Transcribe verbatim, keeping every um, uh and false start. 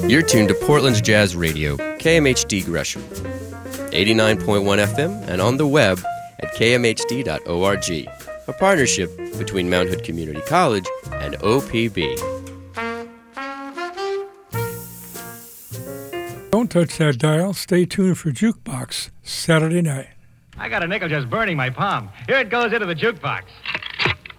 You're tuned to Portland's Jazz Radio, K M H D Gresham, eighty-nine point one F M, and on the web at k m h d dot org, a partnership between Mount Hood Community College and O P B. Don't touch that dial. Stay tuned for Jukebox Saturday night. I got a nickel just burning my palm. Here it goes into the jukebox.